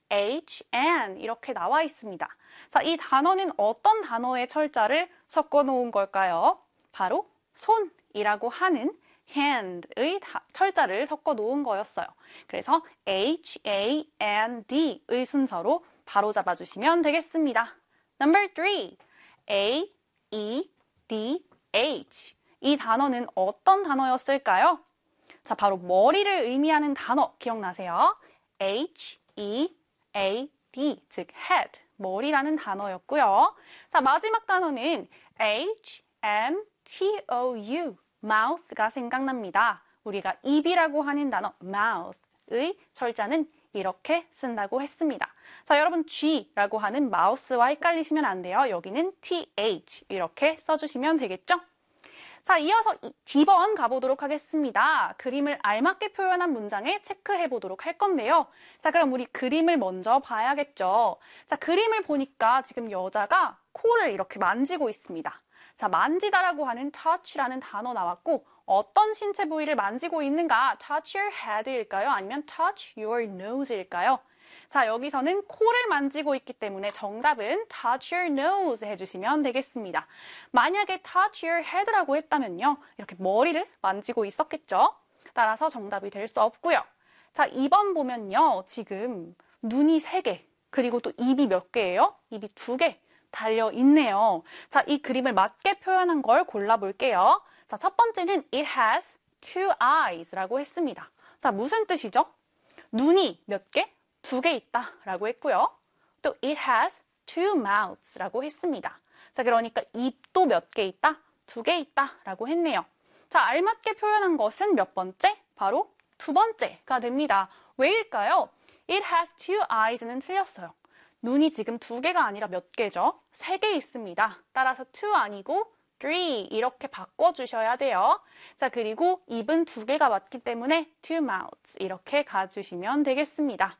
H, N 이렇게 나와 있습니다. 자, 이 단어는 어떤 단어의 철자를 섞어 놓은 걸까요? 바로 손이라고 하는 hand의 철자를 섞어 놓은 거였어요. 그래서 H, A, N, D의 순서로 바로 잡아주시면 되겠습니다. Number 3, A, E, D, H. 이 단어는 어떤 단어였을까요? 자, 바로 머리를 의미하는 단어 기억나세요? H, E, A, D, 즉 head, 머리라는 단어였고요. 자, 마지막 단어는 H, M, T, O, U, mouth가 생각납니다. 우리가 입이라고 하는 단어 mouth의 철자는 이렇게 쓴다고 했습니다. 자, 여러분 G라고 하는 mouse와 헷갈리시면 안 돼요. 여기는 TH 이렇게 써주시면 되겠죠? 자, 이어서 D번 가보도록 하겠습니다. 그림을 알맞게 표현한 문장에 체크해 보도록 할 건데요. 자, 그럼 우리 그림을 먼저 봐야겠죠. 자, 그림을 보니까 지금 여자가 코를 이렇게 만지고 있습니다. 자, 만지다라고 하는 touch라는 단어 나왔고 어떤 신체 부위를 만지고 있는가? touch your head일까요? 아니면 touch your nose일까요? 자, 여기서는 코를 만지고 있기 때문에 정답은 touch your nose 해주시면 되겠습니다. 만약에 touch your head라고 했다면요. 이렇게 머리를 만지고 있었겠죠? 따라서 정답이 될 수 없고요. 자, 2번 보면요. 지금 눈이 3개, 그리고 또 입이 몇 개예요? 입이 2개 달려 있네요. 자, 이 그림을 맞게 표현한 걸 골라볼게요. 자, 첫 번째는 it has 2 eyes라고 했습니다. 자, 무슨 뜻이죠? 눈이 몇 개? 2개 있다 라고 했고요. 또 it has 2 mouths라고 했습니다. 자, 그러니까 입도 몇 개 있다? 2개 있다 라고 했네요. 자, 알맞게 표현한 것은 몇 번째? 바로 2번째가 됩니다. 왜일까요? It has 2 eyes는 틀렸어요. 눈이 지금 2개가 아니라 몇 개죠? 3개 있습니다. 따라서 2 아니고 3 이렇게 바꿔주셔야 돼요. 자, 그리고 입은 2개가 맞기 때문에 2 mouths 이렇게 가주시면 되겠습니다.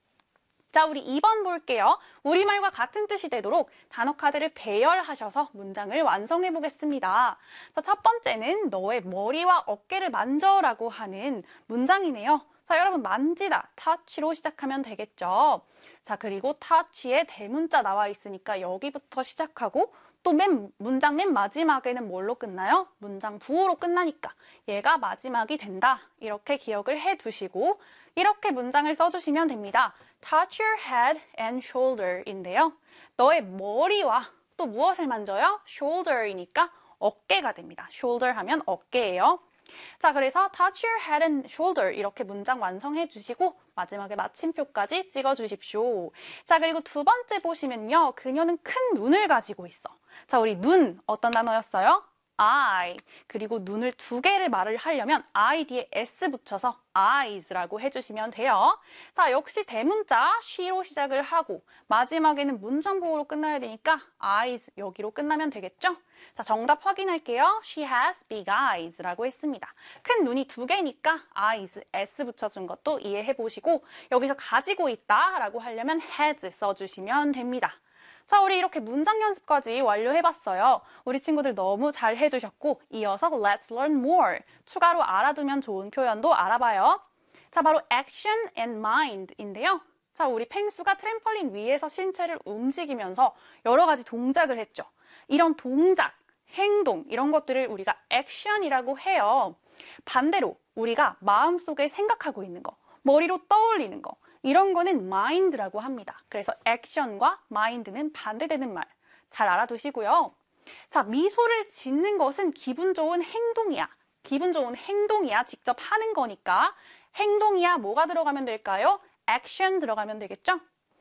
자, 우리 2번 볼게요. 우리말과 같은 뜻이 되도록 단어 카드를 배열하셔서 문장을 완성해 보겠습니다. 자, 첫 번째는 너의 머리와 어깨를 만져라고 하는 문장이네요. 자, 여러분 만지다, touch로 시작하면 되겠죠. 자, 그리고 touch에 대문자 나와 있으니까 여기부터 시작하고 또 문장 맨 마지막에는 뭘로 끝나요? 문장 부호로 끝나니까 얘가 마지막이 된다. 이렇게 기억을 해 두시고 이렇게 문장을 써주시면 됩니다. Touch your head and shoulder인데요. 너의 머리와 또 무엇을 만져요? shoulder이니까 어깨가 됩니다. shoulder 하면 어깨예요. 자, 그래서 touch your head and shoulder 이렇게 문장 완성해 주시고 마지막에 마침표까지 찍어 주십시오. 자, 그리고 두 번째 보시면요. 그녀는 큰 눈을 가지고 있어. 자, 우리 눈 어떤 단어였어요? eye. 그리고 눈을 2개를 말을 하려면 I 뒤에 S 붙여서 eyes라고 해주시면 돼요. 자, 역시 대문자 she로 시작을 하고 마지막에는 문장부호로 끝나야 되니까 eyes 여기로 끝나면 되겠죠? 자, 정답 확인할게요. She has big eyes라고 했습니다. 큰 눈이 2개니까 eyes, S 붙여준 것도 이해해 보시고 여기서 가지고 있다 라고 하려면 has 써주시면 됩니다. 자, 우리 이렇게 문장 연습까지 완료해봤어요. 우리 친구들 너무 잘 해주셨고 이어서 Let's learn more. 추가로 알아두면 좋은 표현도 알아봐요. 자, 바로 action and mind인데요. 자, 우리 펭수가 트램펄린 위에서 신체를 움직이면서 여러 가지 동작을 했죠. 이런 동작, 행동 이런 것들을 우리가 action이라고 해요. 반대로 우리가 마음속에 생각하고 있는 거, 머리로 떠올리는 거 이런 거는 mind라고 합니다. 그래서 action과 mind는 반대되는 말 잘 알아두시고요. 자, 미소를 짓는 것은 기분 좋은 행동이야. 기분 좋은 행동이야. 직접 하는 거니까 행동이야 뭐가 들어가면 될까요? action 들어가면 되겠죠?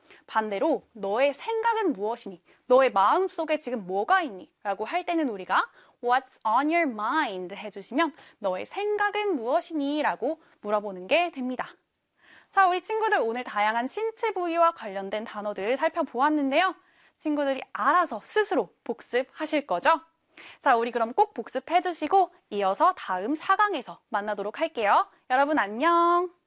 반대로 너의 생각은 무엇이니? 너의 마음속에 지금 뭐가 있니? 라고 할 때는 우리가 What's on your mind? 해주시면 너의 생각은 무엇이니? 라고 물어보는 게 됩니다. 자, 우리 친구들 오늘 다양한 신체 부위와 관련된 단어들 살펴보았는데요. 친구들이 알아서 스스로 복습하실 거죠? 자, 우리 그럼 꼭 복습해 주시고 이어서 다음 4강에서 만나도록 할게요. 여러분 안녕!